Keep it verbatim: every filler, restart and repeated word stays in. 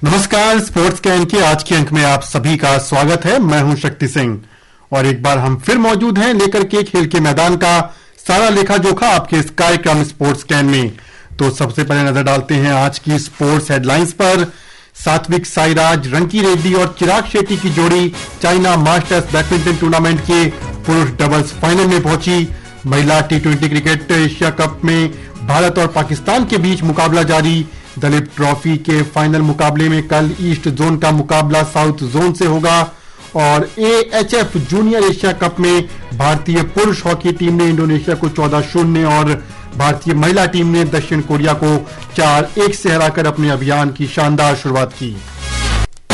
नमस्कार, sports can के आज के अंक में आप सभी का स्वागत है। मैं हूं शक्ति सिंह और एक बार हम फिर मौजूद हैं लेकर के खेल के मैदान का सारा लेखा जोखा आपके इस कार्यक्रम स्पोर्ट्स कैन में। तो सबसे पहले नजर डालते हैं आज की स्पोर्ट्स हेडलाइंस पर। सात्विक साईराज, रंकी रेड्डी और चिराग शेट्टी की जोड़ी चाइना मास्टर्स बैडमिंटन टूर्नामेंट के पुरुष डबल्स फाइनल में पहुंची। महिला T twenty cricket Asia cup में भारत और पाकिस्तान के बीच मुकाबला जारी। दलीप ट्रॉफी के फाइनल मुकाबले में कल ईस्ट जोन का मुकाबला साउथ जोन से होगा और एएचएफ जूनियर एशिया कप में भारतीय पुरुष हॉकी टीम ने इंडोनेशिया को चौदह शून्य और भारतीय महिला टीम ने दक्षिण कोरिया को चार एक से हराकर अपने अभियान की शानदार शुरुआत की।